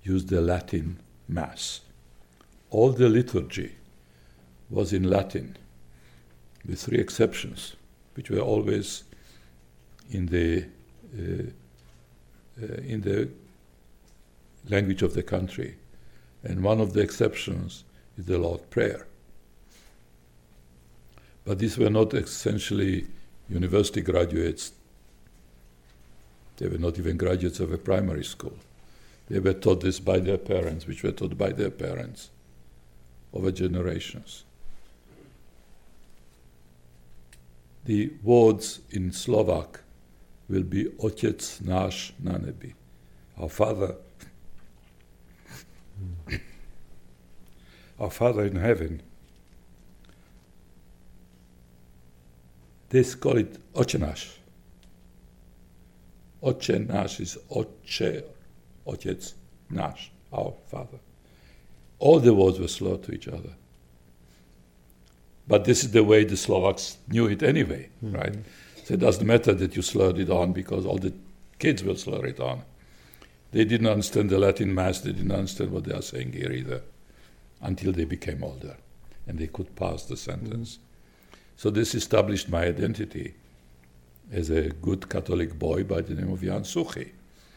used the Latin Mass. All the liturgy was in Latin, with 3 exceptions, which were always in the language of the country. And one of the exceptions is the Lord's Prayer. But these were not essentially university graduates. They were not even graduates of a primary school. They were taught this by their parents, which were taught by their parents over generations. The words in Slovak will be Otec náš na nebi, our Father, our Father in heaven. They call it Oče náš. Oče náš is Oče, Otec náš, our Father. All the words were slurred to each other. But this is the way the Slovaks knew it anyway, right? So it doesn't matter that you slurred it on because all the kids will slur it on. They didn't understand the Latin Mass, they didn't understand what they are saying here either, until they became older and they could pass the sentence. So this established my identity as a good Catholic boy by the name of Jan Suchy.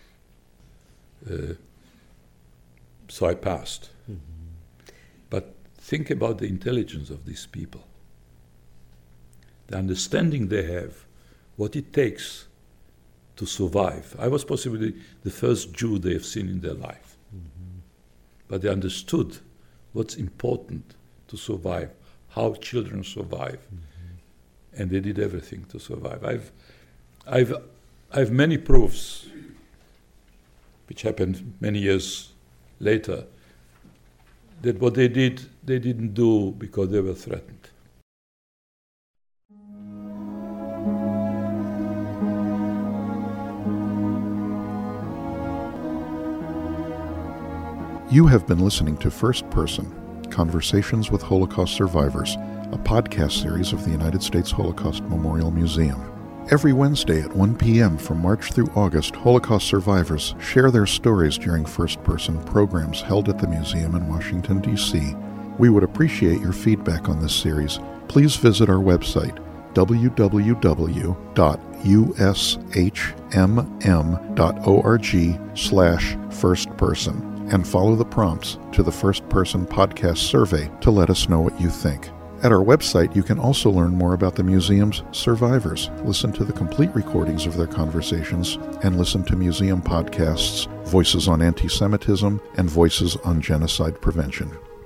So I passed. But think about the intelligence of these people. The understanding they have, what it takes to survive. I was possibly the first Jew they have seen in their life. But they understood what's important to survive, how children survive. And they did everything to survive. I've many proofs, which happened many years later, that what they did, they didn't do because they were threatened. You have been listening to First Person, Conversations with Holocaust Survivors, a podcast series of the United States Holocaust Memorial Museum. Every Wednesday at 1 p.m. from March through August, Holocaust survivors share their stories during first-person programs held at the museum in Washington, D.C. We would appreciate your feedback on this series. Please visit our website, www.ushmm.org/firstperson, and follow the prompts to the First Person Podcast survey to let us know what you think. At our website, you can also learn more about the museum's survivors, listen to the complete recordings of their conversations, and listen to museum podcasts, Voices on Anti-Semitism and Voices on Genocide Prevention.